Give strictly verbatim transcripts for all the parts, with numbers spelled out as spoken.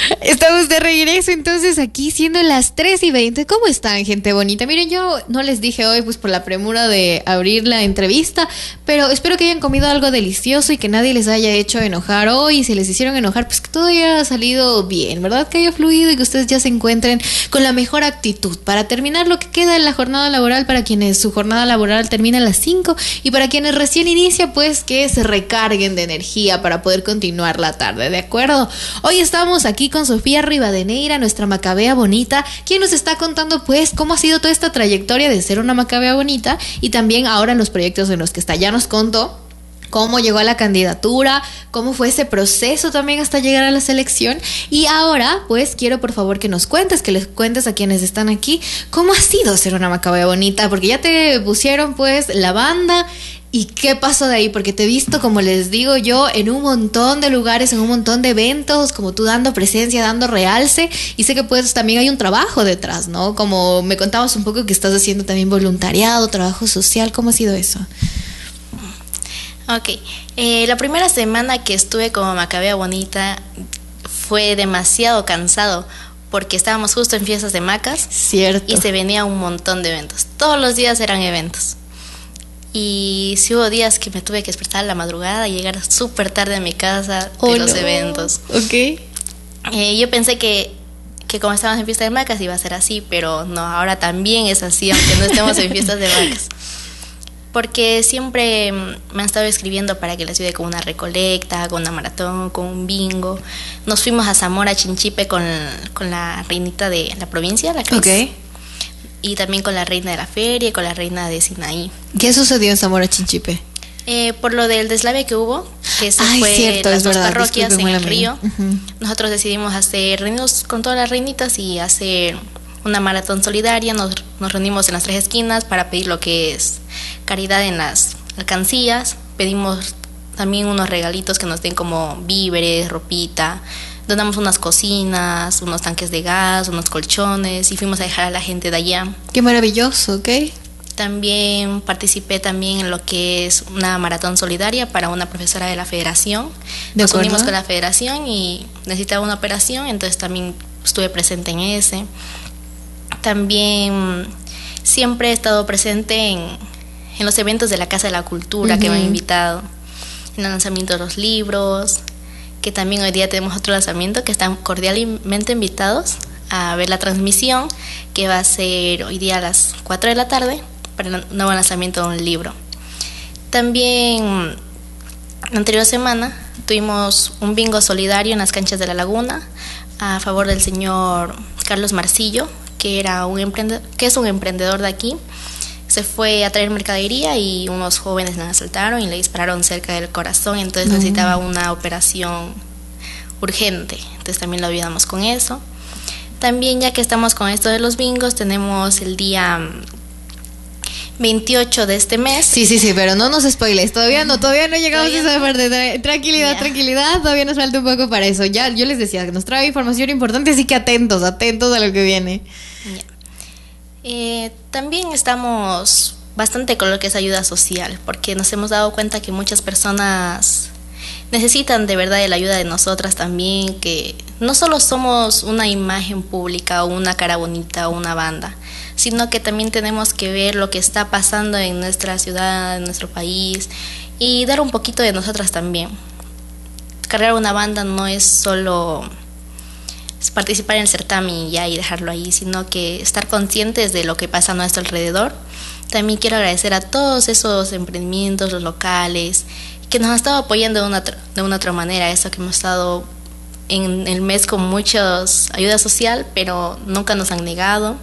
Estamos de regreso entonces aquí siendo las tres y veinte. ¿Cómo están, gente bonita? Miren, yo no les dije hoy pues por la premura de abrir la entrevista, pero espero que hayan comido algo delicioso y que nadie les haya hecho enojar hoy. Y si les hicieron enojar, pues que todo haya salido bien, ¿verdad? Que haya fluido y que ustedes ya se encuentren con la mejor actitud para terminar lo que queda en la jornada laboral, para quienes su jornada laboral termina a las cinco y para quienes recién inicia, pues que se recarguen de energía para poder continuar la tarde, ¿de acuerdo? Hoy estamos aquí con Sofía Rivadeneira, nuestra macabea bonita, quien nos está contando pues cómo ha sido toda esta trayectoria de ser una macabea bonita y también ahora los proyectos en los que está. Ya nos contó cómo llegó a la candidatura, cómo fue ese proceso también hasta llegar a la selección. Y ahora, pues, quiero por favor que nos cuentes, que les cuentes a quienes están aquí, cómo ha sido ser una macabea bonita, porque ya te pusieron, pues, la banda. ¿Y qué pasó de ahí? Porque te he visto, como les digo yo, en un montón de lugares, en un montón de eventos, como tú dando presencia, dando realce, y sé que pues también hay un trabajo detrás, ¿no? Como me contabas un poco que estás haciendo también voluntariado, trabajo social. ¿Cómo ha sido eso? Ok, eh, la primera semana que estuve como macabea bonita fue demasiado cansado porque estábamos justo en fiestas de macas. Cierto. Y se venía un montón de eventos. Todos los días eran eventos. Y sí hubo días que me tuve que despertar a la madrugada y llegar súper tarde a mi casa de oh, los no. eventos. Ok. Eh, yo pensé que, que como estábamos en fiestas de macas iba a ser así, pero no, ahora también es así, aunque no estemos en fiestas de macas. Porque siempre me han estado escribiendo para que les ayude con una recolecta, con una maratón, con un bingo. Nos fuimos a Zamora Chinchipe con, con la reinita de la provincia, la Cris. Ok. Y también con la reina de la feria y con la reina de Sinaí. ¿Qué sucedió en Zamora Chinchipe? Eh, por lo del deslave que hubo, que se Ay, fue cierto, las es dos verdad, parroquias en el río. Uh-huh. Nosotros decidimos hacer, reunirnos con todas las reinitas y hacer una maratón solidaria. Nos, nos reunimos en las tres esquinas para pedir lo que es caridad en las alcancías. Pedimos también unos regalitos que nos den como víveres, ropita. Donamos unas cocinas, unos tanques de gas, unos colchones y fuimos a dejar a la gente de allá. Qué maravilloso, ¿ok? También participé también en lo que es una maratón solidaria para una profesora de la federación. ¿De Nos acuerdo? unimos con la federación y necesitaba una operación, entonces también estuve presente en ese. También siempre he estado presente en, en los eventos de la Casa de la Cultura, uh-huh, que me han invitado, en el lanzamiento de los libros, que también hoy día tenemos otro lanzamiento que están cordialmente invitados a ver la transmisión que va a ser hoy día a las cuatro de la tarde para el nuevo lanzamiento de un libro. También la anterior semana tuvimos un bingo solidario en las canchas de la Laguna a favor del señor Carlos Marcillo, que era un emprendedor, que es un emprendedor de aquí. Se fue a traer mercadería y unos jóvenes le asaltaron y le dispararon cerca del corazón, entonces uh-huh, necesitaba una operación urgente, entonces también lo ayudamos con eso. También, ya que estamos con esto de los bingos, tenemos el día veintiocho de este mes. Sí, sí, sí, pero no nos spoiles, todavía no, todavía no llegamos todavía a esa parte. Tranquilidad, yeah. tranquilidad, todavía nos falta un poco para eso. Ya, yo les decía que nos trae información importante, así que atentos, atentos a lo que viene. Yeah. Eh, también estamos bastante con lo que es ayuda social, porque nos hemos dado cuenta que muchas personas necesitan de verdad de la ayuda de nosotras también, que no solo somos una imagen pública o una cara bonita o una banda, sino que también tenemos que ver lo que está pasando en nuestra ciudad, en nuestro país, y dar un poquito de nosotras también. Cargar una banda no es solo participar en el certamen y ya y dejarlo ahí, sino que estar conscientes de lo que pasa a nuestro alrededor. También quiero agradecer a todos esos emprendimientos, los locales, que nos han estado apoyando de una, de una otra manera. Eso que hemos estado en el mes con muchas ayuda social, pero nunca nos han negado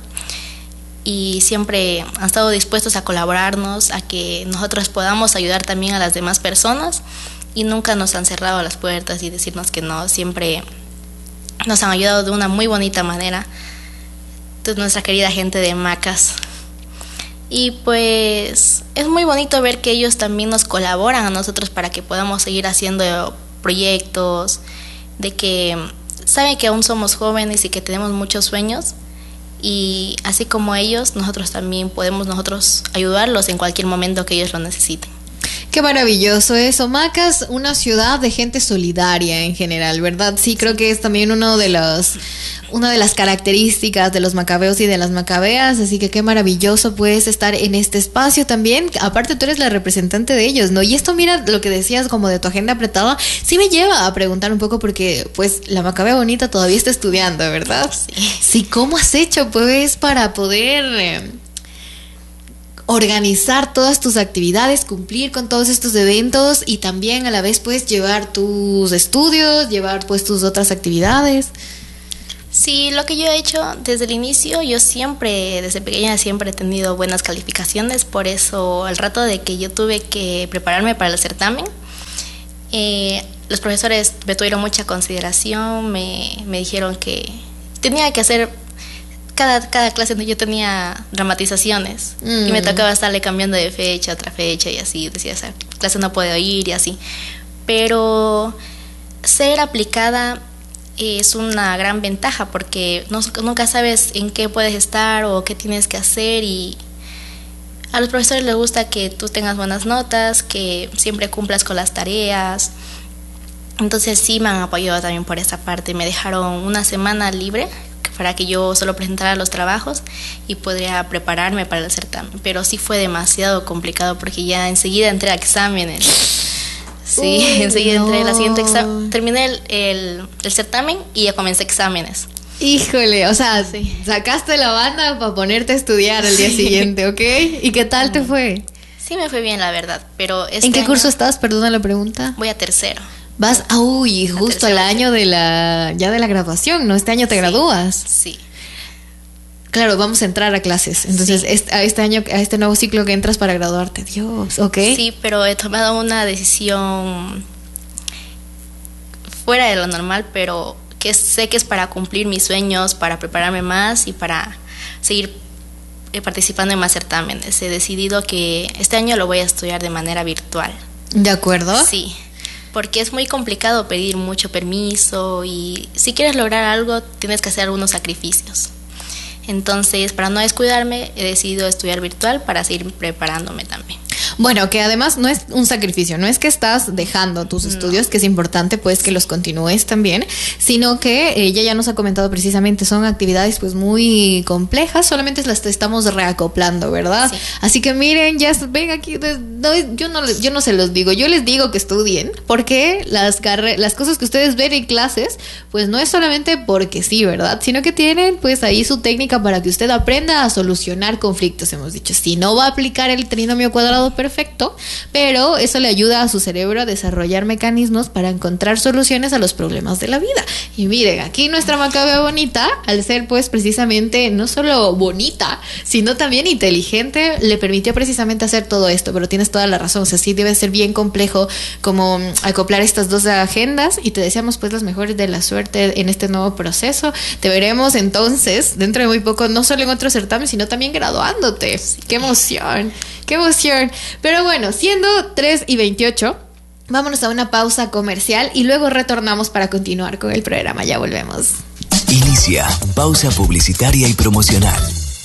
y siempre han estado dispuestos a colaborarnos, a que nosotros podamos ayudar también a las demás personas, y nunca nos han cerrado las puertas y decirnos que no. Siempre nos han ayudado de una muy bonita manera, de nuestra querida gente de Macas. Y pues es muy bonito ver que ellos también nos colaboran a nosotros para que podamos seguir haciendo proyectos, de que saben que aún somos jóvenes y que tenemos muchos sueños, y así como ellos, nosotros también podemos nosotros ayudarlos en cualquier momento que ellos lo necesiten. Qué Qué maravilloso eso. Macas, una ciudad de gente solidaria en general, ¿verdad? Sí, creo que es también uno de los, una de las características de los macabeos y de las macabeas, así que qué maravilloso puedes estar en este espacio también. Aparte, tú eres la representante de ellos, ¿no? Y esto, mira, lo que decías como de tu agenda apretada, sí me lleva a preguntar un poco porque, pues, la Macabea Bonita todavía está estudiando, ¿verdad? Sí. Sí, ¿cómo has hecho, pues, para poder Eh, organizar todas tus actividades, cumplir con todos estos eventos y también a la vez pues llevar tus estudios, llevar pues tus otras actividades? Sí, lo que yo he hecho desde el inicio, yo siempre, desde pequeña siempre he tenido buenas calificaciones, por eso al rato de que yo tuve que prepararme para el certamen, eh, los profesores me tuvieron mucha consideración, me, me dijeron que tenía que hacer Cada, cada clase yo tenía dramatizaciones mm. y me tocaba estarle cambiando de fecha, otra fecha y así, decía, esa clase no puedo ir y así. Pero ser aplicada es una gran ventaja porque no, nunca sabes en qué puedes estar o qué tienes que hacer, y a los profesores les gusta que tú tengas buenas notas, que siempre cumplas con las tareas. Entonces sí me han apoyado también por esa parte, me dejaron una semana libre para que yo solo presentara los trabajos y podría prepararme para el certamen. Pero sí fue demasiado complicado porque ya enseguida entré a exámenes. Sí, Uy, enseguida no. entré al siguiente examen. Terminé el, el, el certamen y ya comencé exámenes. Híjole, o sea, sí. sacaste la banda para ponerte a estudiar al sí. día siguiente, ¿ok? ¿Y qué tal te fue? Sí me fue bien, la verdad, pero este ¿En qué año curso estás? Perdona la pregunta. Voy a tercero. Vas, ah, uy, justo al año de la, ya de la graduación, ¿no? Este año te sí, gradúas. Sí. Claro, vamos a entrar a clases. Entonces, sí. este, a este año, a este nuevo ciclo que entras para graduarte. Dios, ¿ok? Sí, pero he tomado una decisión fuera de lo normal, pero que sé que es para cumplir mis sueños, para prepararme más y para seguir participando en más certámenes. He decidido que este año lo voy a estudiar de manera virtual. ¿De acuerdo? Sí. Porque es muy complicado pedir mucho permiso y si quieres lograr algo tienes que hacer algunos sacrificios. Entonces, para no descuidarme, he decidido estudiar virtual para seguir preparándome también. Bueno, que además no es un sacrificio, no es que estás dejando tus estudios, no. que es importante pues que los continúes también, sino que ella ya nos ha comentado precisamente, son actividades pues muy complejas, solamente las estamos reacoplando, ¿verdad? Sí. Así que miren, ya ven aquí, no, yo, no, yo no se los digo, yo les digo que estudien, porque las, carre- las cosas que ustedes ven en clases, pues no es solamente porque sí, ¿verdad? Sino que tienen pues ahí su técnica para que usted aprenda a solucionar conflictos, hemos dicho. Si no va a aplicar el trinomio cuadrado perfecto, pero eso le ayuda a su cerebro a desarrollar mecanismos para encontrar soluciones a los problemas de la vida. Y miren, aquí nuestra Macabea Bonita, al ser pues precisamente no solo bonita, sino también inteligente, le permitió precisamente hacer todo esto. Pero tienes toda la razón, o sea, sí debe ser bien complejo como acoplar estas dos agendas, y te deseamos pues las mejores de la suerte en este nuevo proceso. Te veremos entonces dentro de muy poco, no solo en otro certamen, sino también graduándote. Sí. ¡Qué emoción! ¡Qué emoción! Pero bueno, siendo tres y veintiocho, vámonos a una pausa comercial y luego retornamos para continuar con el programa. Ya volvemos. Inicia pausa publicitaria y promocional.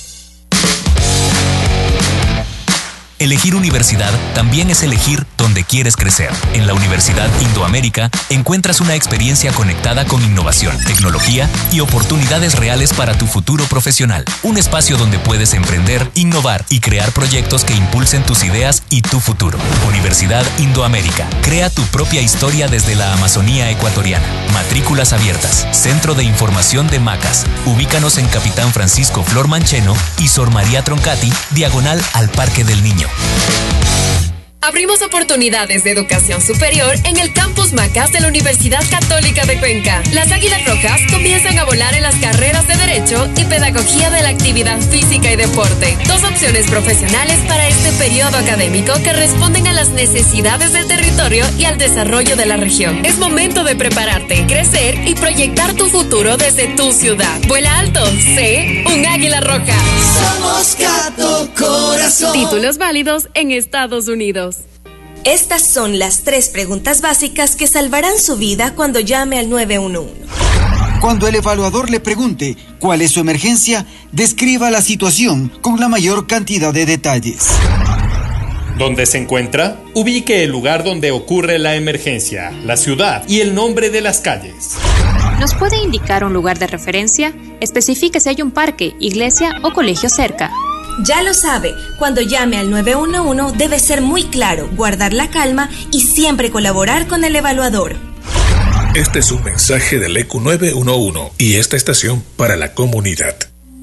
Elegir universidad también es elegir dónde quieres crecer. En la Universidad Indoamérica encuentras una experiencia conectada con innovación, tecnología y oportunidades reales para tu futuro profesional. Un espacio donde puedes emprender, innovar y crear proyectos que impulsen tus ideas y tu futuro. Universidad Indoamérica. Crea tu propia historia desde la Amazonía ecuatoriana. Matrículas abiertas. Centro de Información de Macas. Ubícanos en Capitán Francisco Flor Mancheno y Sor María Troncati, diagonal al Parque del Niño. Abrimos oportunidades de educación superior en el campus Macas de la Universidad Católica de Cuenca. Las Águilas Rojas comienzan a volar en las carreras de Derecho y Pedagogía de la Actividad Física y Deporte. Dos opciones profesionales para este periodo académico que responden a las necesidades del territorio y al desarrollo de la región. Es momento de prepararte, crecer y proyectar tu futuro desde tu ciudad. Vuela alto, sé un Águila Roja. Somos Cato Corazón. Títulos válidos en Estados Unidos. Estas son las tres preguntas básicas que salvarán su vida cuando llame al nueve uno uno. Cuando el evaluador le pregunte cuál es su emergencia, describa la situación con la mayor cantidad de detalles. ¿Dónde se encuentra? Ubique el lugar donde ocurre la emergencia, la ciudad y el nombre de las calles. ¿Nos puede indicar un lugar de referencia? Especifique si hay un parque, iglesia o colegio cerca. Ya lo sabe, cuando llame al nueve uno uno debe ser muy claro, guardar la calma y siempre colaborar con el evaluador. Este es un mensaje del E Q nueve uno uno y esta estación para la comunidad.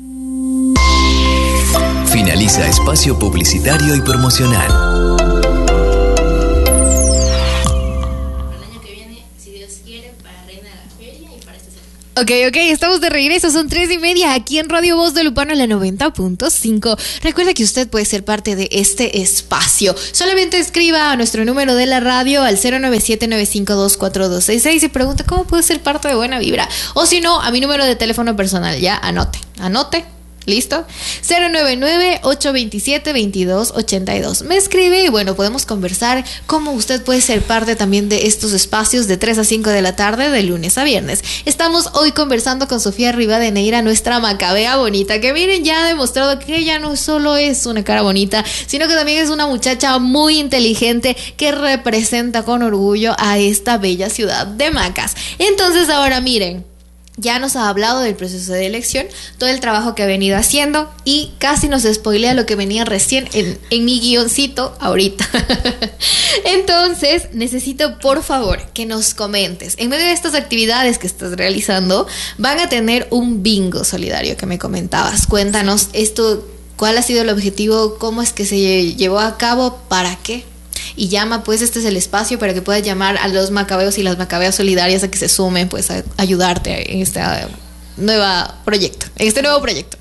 Finaliza espacio publicitario y promocional. Ok, ok, estamos de regreso, son tres y media aquí en Radio Voz de Lupano en la noventa punto cinco. Recuerda que usted puede ser parte de este espacio. Solamente escriba a nuestro número de la radio al cero nueve siete nueve cinco dos cuatro dos seis seis y pregunta cómo puede ser parte de Buena Vibra. O si no, a mi número de teléfono personal, ya, anote, anote. ¿Listo? cero nueve nueve, ocho dos siete, dos dos ocho dos. Me escribe y bueno, podemos conversar cómo usted puede ser parte también de estos espacios de tres a cinco de la tarde, de lunes a viernes. Estamos hoy conversando con Sofía Rivadeneira, nuestra macabea bonita, que miren, ya ha demostrado que ella no solo es una cara bonita, sino que también es una muchacha muy inteligente que representa con orgullo a esta bella ciudad de Macas. Entonces ahora miren, ya nos ha hablado del proceso de elección, todo el trabajo que ha venido haciendo y casi nos spoilea lo que venía recién en, en mi guioncito ahorita. Entonces, necesito por favor que nos comentes, en medio de estas actividades que estás realizando, van a tener un bingo solidario que me comentabas. Cuéntanos esto, cuál ha sido el objetivo, cómo es que se llevó a cabo, para qué. Y llama, pues este es el espacio para que puedas llamar a los macabeos y las macabeas solidarias a que se sumen, pues a ayudarte en este nuevo proyecto, en este nuevo proyecto.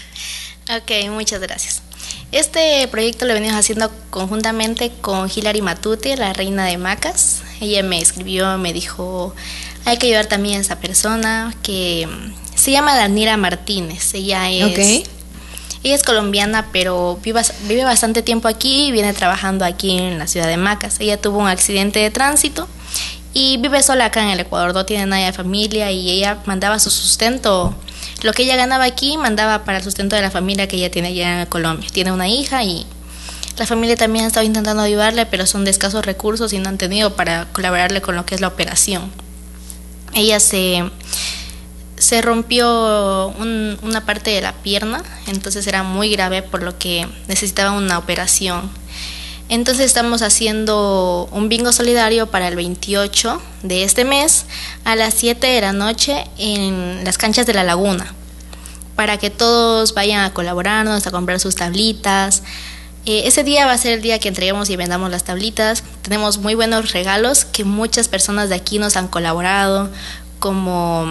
Ok, muchas gracias. Este proyecto lo venimos haciendo conjuntamente con Hilary Matute, la reina de Macas. Ella me escribió, me dijo, hay que ayudar también a esa persona que se llama Danira Martínez. Ella es... Okay. Ella es colombiana, pero vive, vive bastante tiempo aquí y viene trabajando aquí en la ciudad de Macas. Ella tuvo un accidente de tránsito y vive sola acá en el Ecuador, no tiene nadie de familia y ella mandaba su sustento. Lo que ella ganaba aquí mandaba para el sustento de la familia que ella tiene allá en Colombia. Tiene una hija y la familia también ha estado intentando ayudarle, pero son de escasos recursos y no han tenido para colaborarle con lo que es la operación. Ella se... Se rompió un, una parte de la pierna, entonces era muy grave por lo que necesitaba una operación. Entonces estamos haciendo un bingo solidario para el veintiocho de este mes a las siete de la noche en las canchas de la Laguna, para que todos vayan a colaborarnos, a comprar sus tablitas. Eh, ese día va a ser el día que entreguemos y vendamos las tablitas. Tenemos muy buenos regalos que muchas personas de aquí nos han colaborado, como...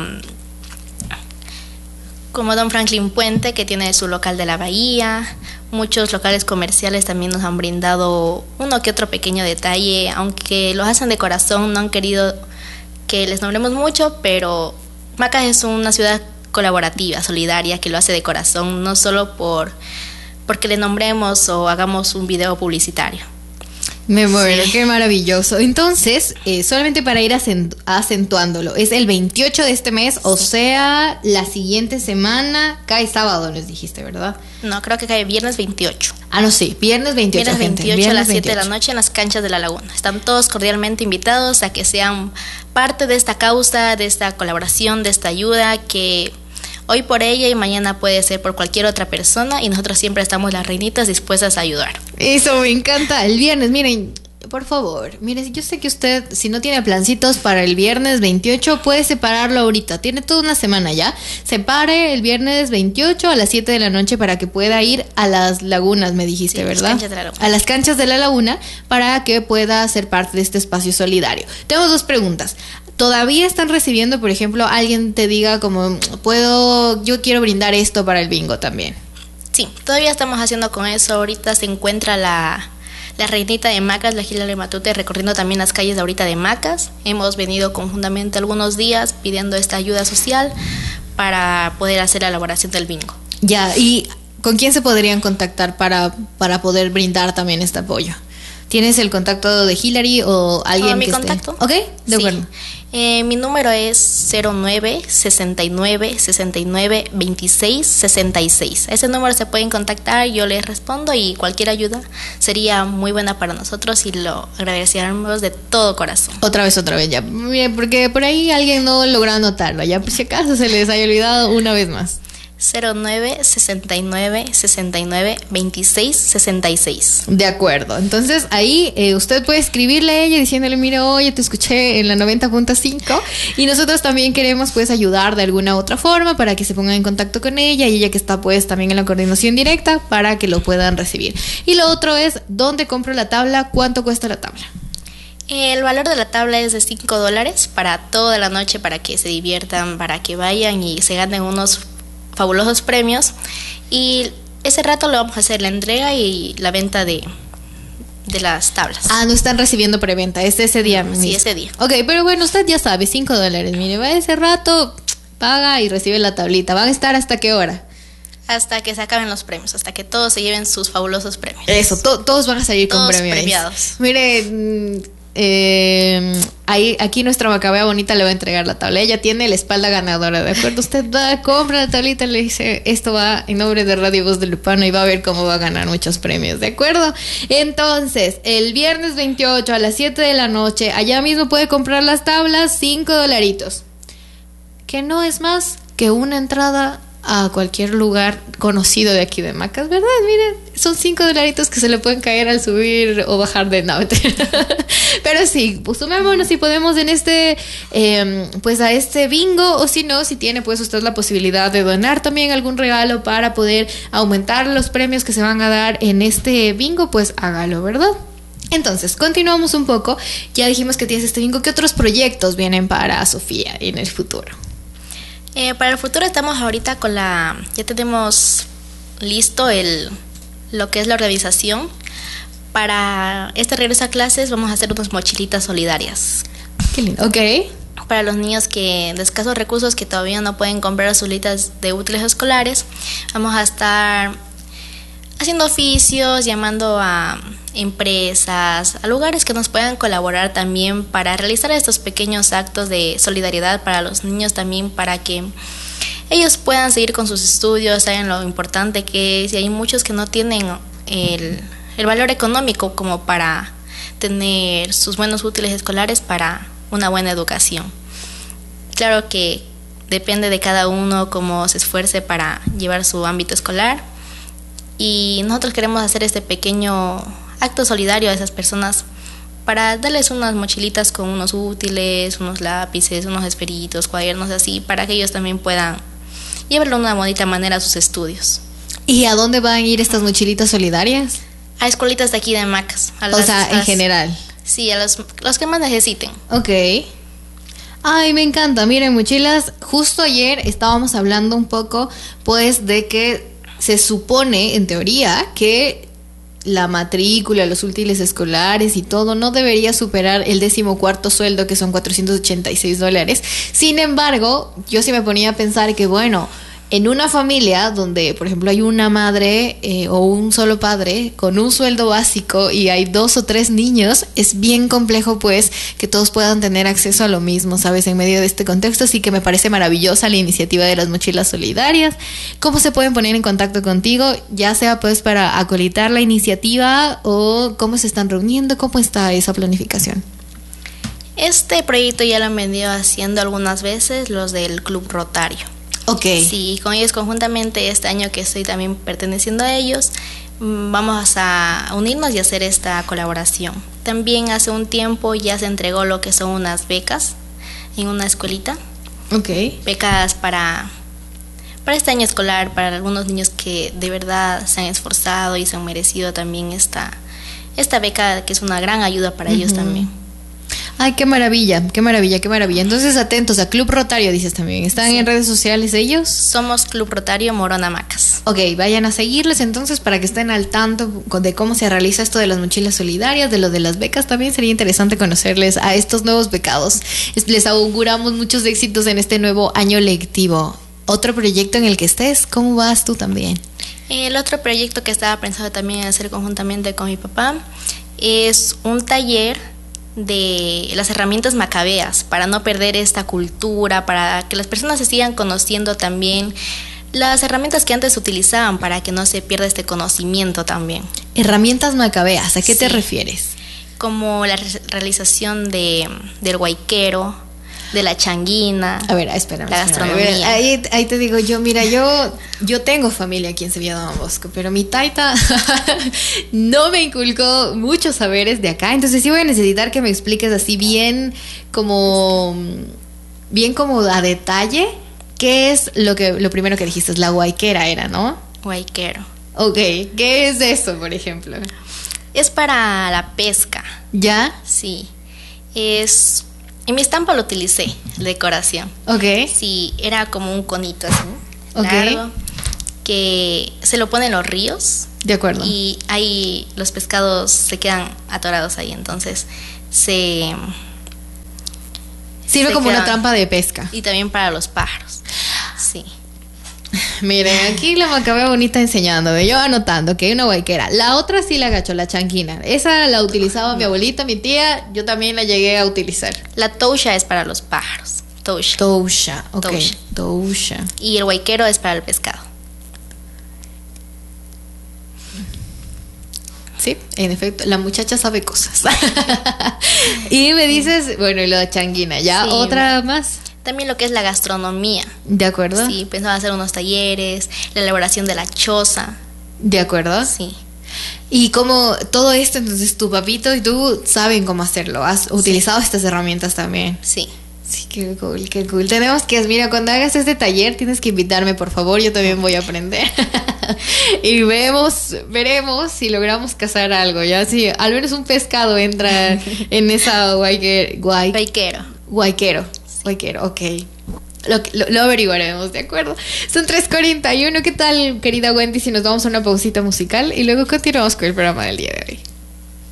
como Don Franklin Puente, que tiene su local de la Bahía. Muchos locales comerciales también nos han brindado uno que otro pequeño detalle, aunque lo hacen de corazón, no han querido que les nombremos mucho, pero Macas es una ciudad colaborativa, solidaria, que lo hace de corazón, no solo por porque le nombremos o hagamos un video publicitario. Me muero, sí. Qué maravilloso. Entonces, eh, solamente para ir acentu- acentuándolo, es el veintiocho de este mes, sí. O sea, la siguiente semana, cae sábado, les dijiste, ¿verdad? No, creo que cae viernes veintiocho. Ah, no, sí, viernes veintiocho. Viernes veintiocho, gente, a las siete de la noche en las canchas de la Laguna. Están todos cordialmente invitados a que sean parte de esta causa, de esta colaboración, de esta ayuda que... hoy por ella y mañana puede ser por cualquier otra persona y nosotros siempre estamos las reinitas dispuestas a ayudar. Eso me encanta. El viernes, miren, por favor, miren, yo sé que usted, si no tiene plancitos para el viernes veintiocho, puede separarlo ahorita. Tiene toda una semana ya. Separe el viernes veintiocho a las siete de la noche para que pueda ir a las lagunas, me dijiste, sí, ¿verdad? Las canchas de la laguna. A las canchas de la laguna para que pueda ser parte de este espacio solidario. Tengo dos preguntas. ¿Todavía están recibiendo, por ejemplo, alguien te diga como, puedo, yo quiero brindar esto para el bingo también? Sí, todavía estamos haciendo con eso. Ahorita se encuentra la, la reinita de Macas, la Hilary Matute, recorriendo también las calles de ahorita de Macas. Hemos venido conjuntamente algunos días pidiendo esta ayuda social para poder hacer la elaboración del bingo. Ya, ¿y con quién se podrían contactar para, para poder brindar también este apoyo? ¿Tienes el contacto de Hilary o alguien ¿O mi que contacto? esté? Ok, de Sí. acuerdo. Eh, mi número es cero nueve sesenta y nueve sesenta y nueve veintiséis sesenta y seis. A ese número se pueden contactar, yo les respondo y cualquier ayuda sería muy buena para nosotros y lo agradeceríamos de todo corazón. Otra vez, otra vez ya. Bien, porque por ahí alguien no logró anotarlo. Ya por si acaso se les haya olvidado una vez más. cero nueve sesenta y nueve sesenta y nueve veintiséis sesenta y seis. De acuerdo. Entonces ahí eh, usted puede escribirle a ella diciéndole, mira, oye, te escuché en la noventa punto cinco y nosotros también queremos pues ayudar de alguna otra forma para que se pongan en contacto con ella y ella que está pues también en la coordinación directa para que lo puedan recibir. Y lo otro es, ¿dónde compro la tabla? ¿Cuánto cuesta la tabla? El valor de la tabla es de cinco dólares para toda la noche, para que se diviertan, para que vayan y se ganen unos fabulosos premios. Y ese rato le vamos a hacer la entrega y la venta de, de las tablas. Ah, no están recibiendo preventa, es ese día mismo. Sí, ese día. Ok, pero bueno, usted ya sabe, cinco dólares. Mire, va ese rato, paga y recibe la tablita. ¿Van a estar hasta qué hora? Hasta que se acaben los premios, hasta que todos se lleven sus fabulosos premios. Eso, to- todos van a salir con Todos premios. premiados. Mire, mm, eh, ahí, aquí nuestra Macabea bonita le va a entregar la tabla. Ella tiene la espalda ganadora, ¿de acuerdo? Usted va, compra la tablita, le dice, esto va en nombre de Radio Voz de Lupano y va a ver cómo va a ganar muchos premios, ¿de acuerdo? Entonces, el viernes veintiocho a las siete de la noche, allá mismo puede comprar las tablas, cinco dolaritos. Que no es más que una entrada a cualquier lugar conocido de aquí de Macas, ¿verdad? Miren, son cinco dolaritos que se le pueden caer al subir o bajar de nave. Pero sí, pues sumémonos si podemos en este, eh, pues a este bingo, o si no, si tiene pues usted la posibilidad de donar también algún regalo para poder aumentar los premios que se van a dar en este bingo, pues hágalo, ¿verdad? Entonces, continuamos un poco. Ya dijimos que tienes este bingo. ¿Qué otros proyectos vienen para Sofía en el futuro? Eh, para el futuro estamos ahorita con la, ya tenemos listo el, lo que es la organización. Para este regreso a clases vamos a hacer unas mochilitas solidarias. Qué lindo. Ok. Para los niños que de escasos recursos que todavía no pueden comprar sus litas de útiles escolares, vamos a estar haciendo oficios, llamando a empresas, a lugares que nos puedan colaborar también para realizar estos pequeños actos de solidaridad para los niños también, para que ellos puedan seguir con sus estudios, saben lo importante que es, y hay muchos que no tienen el, el valor económico como para tener sus buenos útiles escolares para una buena educación. Claro que depende de cada uno cómo se esfuerce para llevar su ámbito escolar, y nosotros queremos hacer este pequeño acto solidario a esas personas para darles unas mochilitas con unos útiles, unos lápices, unos esferitos, cuadernos así, para que ellos también puedan llevarlo de una bonita manera a sus estudios. ¿Y a dónde van a ir estas mochilitas solidarias? A escuelitas de aquí de Macas. A O las- sea, en las- general. Sí, a los, los que más necesiten. Ok. Ay, me encanta. Miren, mochilas, justo ayer estábamos hablando un poco, pues, de que se supone, en teoría, que la matrícula, los útiles escolares y todo no debería superar el decimocuarto sueldo, que son cuatrocientos ochenta y seis dólares. Sin embargo, yo sí me ponía a pensar que, bueno, en una familia donde, por ejemplo, hay una madre eh, o un solo padre con un sueldo básico y hay dos o tres niños, es bien complejo, pues, que todos puedan tener acceso a lo mismo, ¿sabes? En medio de este contexto, así que me parece maravillosa la iniciativa de las mochilas solidarias. ¿Cómo se pueden poner en contacto contigo? Ya sea, pues, para acolitar la iniciativa o cómo se están reuniendo, ¿cómo está esa planificación? Este proyecto ya lo han venido haciendo algunas veces los del Club Rotario. Ok. Sí, con ellos conjuntamente este año que estoy también perteneciendo a ellos, mm, vamos a unirnos y hacer esta colaboración. También hace un tiempo ya se entregó lo que son unas becas en una escuelita. Ok. Becas para, para este año escolar, para algunos niños que de verdad se han esforzado y se han merecido también esta, esta beca, que es una gran ayuda para ellos Ujú. también. Ay, qué maravilla, qué maravilla, qué maravilla. Entonces, atentos a Club Rotario, dices también. ¿Están Sí. en redes sociales ellos? Somos Club Rotario Morona Macas. Ok, vayan a seguirles entonces para que estén al tanto de cómo se realiza esto de las mochilas solidarias, de lo de las becas. También sería interesante conocerles a estos nuevos becados. Es- Les auguramos muchos éxitos en este nuevo año lectivo. Otro proyecto en el que estés, ¿cómo vas tú también? El otro proyecto que estaba pensado también hacer conjuntamente con mi papá Es un taller de las herramientas macabeas para no perder esta cultura, para que las personas se sigan conociendo también las herramientas que antes utilizaban, para que no se pierda este conocimiento también. Herramientas macabeas, ¿a qué sí. te refieres? Como la re- realización de, del huayquero, de la changuina. A ver, espérame. La gastronomía. Ver, ahí, ahí te digo yo, mira, yo yo tengo familia aquí en Sevilla de Don Bosco, pero mi taita no me inculcó muchos saberes de acá, entonces sí voy a necesitar que me expliques así bien como bien como a detalle qué es lo que lo primero que dijiste, la huayquera era, ¿no? Huayquero. Ok, ¿qué es eso, por ejemplo? Es para la pesca. ¿Ya? Sí. Es... En mi estampa lo utilicé, decoración. Ok. Sí, era como un conito así, okay. largo, que se lo pone en los ríos. De acuerdo. Y ahí los pescados se quedan atorados ahí, entonces se... Sirve se como quedan, una trampa de pesca. Y también para los pájaros. Sí. Miren, aquí la macabea bonita enseñándome, yo anotando que hay una huayquera. La otra sí la agacho, la chanquina. Esa la utilizaba mi abuelita, mi tía, yo también la llegué a utilizar. La tousha es para los pájaros. Tousha. Tousha, ok. Tousha. Tousha. Y el huayquero es para el pescado. Sí, en efecto, la muchacha sabe cosas. Y me dices, bueno, y lo de changuina, ¿ya? Sí. ¿Otra más? También lo que es la gastronomía. ¿De acuerdo? Sí, pensaba hacer unos talleres, la elaboración de la choza. ¿De acuerdo? Sí. Y como todo esto, entonces tu papito y tú saben cómo hacerlo. ¿Has utilizado sí. estas herramientas también? Sí. Sí, qué cool, qué cool. Tenemos que, mira, cuando hagas este taller tienes que invitarme, por favor, yo también voy a aprender. Y vemos, veremos si logramos cazar algo, ya si al menos un pescado entra en esa guayquero. Guay, guayquero. Guayquero, sí. Guayquero, ok. Lo, lo, lo averiguaremos, ¿de acuerdo? Son tres cuarenta y uno. ¿Qué tal, querida Wendy, si nos vamos a una pausita musical y luego continuamos con el programa del día de hoy?